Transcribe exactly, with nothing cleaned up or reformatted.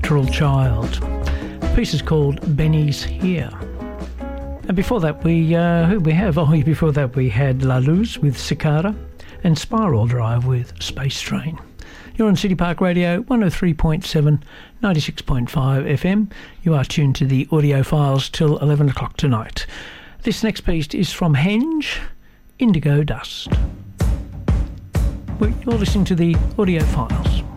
Natural Child. The piece is called Benny's Here. And before that we, uh, who we have? Oh, before that we had La Luz with Cicada and Spiral Drive with Space Train. You're on City Park Radio, one oh three point seven, ninety-six point five F M. You are tuned to the audio files till eleven o'clock tonight. This next piece is from Henge, Indigo Dust. You're listening to the audio files.